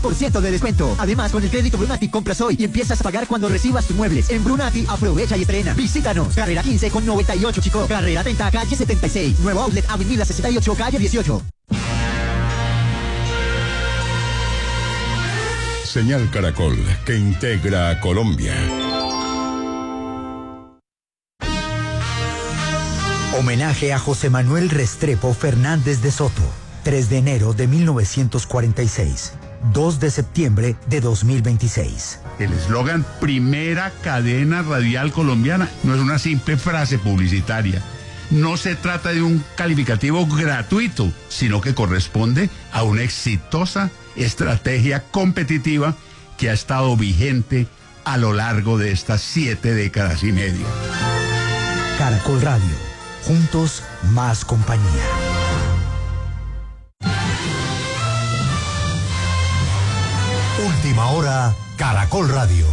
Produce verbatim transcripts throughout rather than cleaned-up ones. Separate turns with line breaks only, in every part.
por ciento de descuento. Además, con el crédito Brunati compras hoy y empiezas a pagar cuando recibas tus muebles. En Brunati, aprovecha y estrena. Visítanos. Carrera quince con noventa y ocho, Chico. Carrera treinta, calle setenta y seis. Nuevo outlet, Avenida sesenta y ocho, calle dieciocho.
Señal Caracol, que integra a Colombia.
Homenaje a José Manuel Restrepo Fernández de Soto. tres de enero de mil novecientos cuarenta y seis. dos de septiembre de dos mil veintiséis.
El eslogan Primera Cadena Radial Colombiana no es una simple frase publicitaria. No se trata de un calificativo gratuito, sino que corresponde a una exitosa estrategia competitiva que ha estado vigente a lo largo de estas siete décadas y media.
Caracol Radio, juntos más compañía. Última hora, Caracol Radio.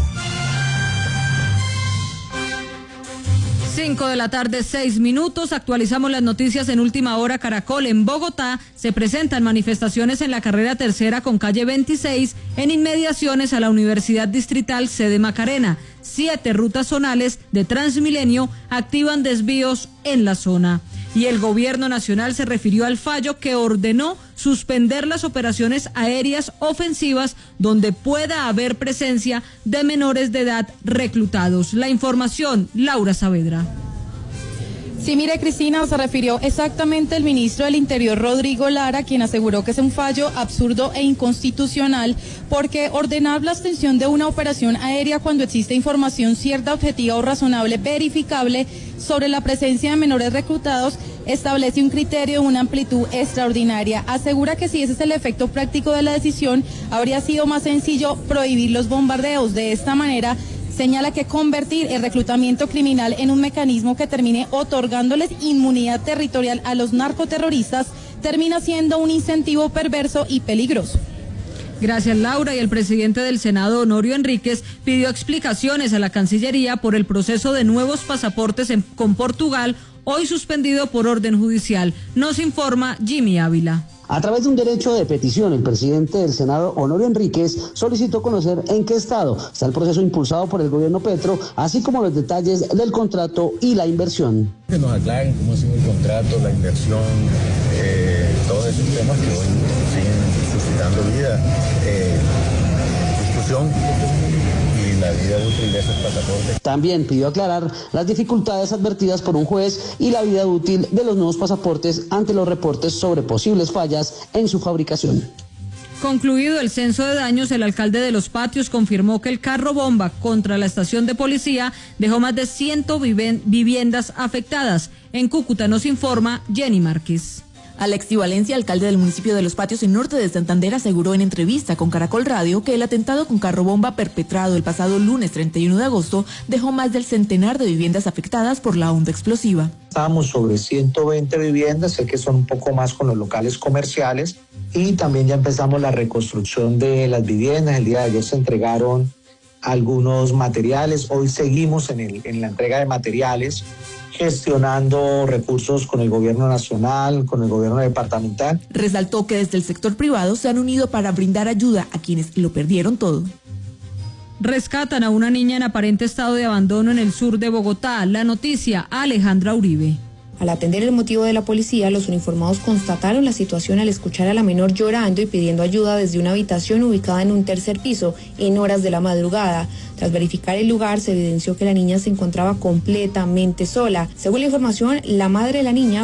cinco de la tarde, seis minutos. Actualizamos las noticias en Última Hora Caracol. En Bogotá se presentan manifestaciones en la carrera tercera con calle veintiséis en inmediaciones a la Universidad Distrital Sede Macarena. Siete rutas zonales de Transmilenio activan desvíos en la zona. Y el gobierno nacional se refirió al fallo que ordenó suspender las operaciones aéreas ofensivas donde pueda haber presencia de menores de edad reclutados. La información, Laura Saavedra.
Sí, mire, Cristina, se refirió exactamente el ministro del Interior, Rodrigo Lara, quien aseguró que es un fallo absurdo e inconstitucional porque ordenar la extensión de una operación aérea cuando existe información cierta, objetiva o razonable verificable sobre la presencia de menores reclutados establece un criterio de una amplitud extraordinaria. Asegura que si ese es el efecto práctico de la decisión, habría sido más sencillo prohibir los bombardeos. De esta manera, señala que convertir el reclutamiento criminal en un mecanismo que termine otorgándoles inmunidad territorial a los narcoterroristas termina siendo un incentivo perverso y peligroso.
Gracias, Laura. Y el presidente del Senado, Honorio Enríquez, pidió explicaciones a la Cancillería por el proceso de nuevos pasaportes en, con Portugal, hoy suspendido por orden judicial. Nos informa Jimmy Ávila.
A través de un derecho de petición, el presidente del Senado, Honorio Enríquez, solicitó conocer en qué estado está el proceso impulsado por el gobierno Petro, así como los detalles del contrato y la inversión.
Que nos aclaren cómo ha sido el contrato, la inversión, eh, todos esos temas que hoy siguen suscitando vida, eh, discusión y la vida útil de esos pasaportes.
También pidió aclarar las dificultades advertidas por un juez y la vida útil de los nuevos pasaportes ante los reportes sobre posibles fallas en su fabricación.
Concluido el censo de daños, el alcalde de Los Patios confirmó que el carro bomba contra la estación de policía dejó más de cien viviendas afectadas. En Cúcuta nos informa Jenny Márquez.
Alex Valencia, alcalde del municipio de Los Patios en norte de Santander, aseguró en entrevista con Caracol Radio que el atentado con carro bomba perpetrado el pasado lunes treinta y uno de agosto dejó más del centenar de viviendas afectadas por la onda explosiva.
Estábamos sobre ciento veinte viviendas, sé que son un poco más con los locales comerciales, y también ya empezamos la reconstrucción de las viviendas. El día de ayer se entregaron algunos materiales, hoy seguimos en, el, en la entrega de materiales, gestionando recursos con el gobierno nacional, con el gobierno departamental.
Resaltó que desde el sector privado se han unido para brindar ayuda a quienes lo perdieron todo.
Rescatan a una niña en aparente estado de abandono en el sur de Bogotá. La noticia, Alejandra Uribe.
Al atender el motivo de la policía, los uniformados constataron la situación al escuchar a la menor llorando y pidiendo ayuda desde una habitación ubicada en un tercer piso en horas de la madrugada. Tras verificar el lugar, se evidenció que la niña se encontraba completamente sola. Según la información, la madre de la niña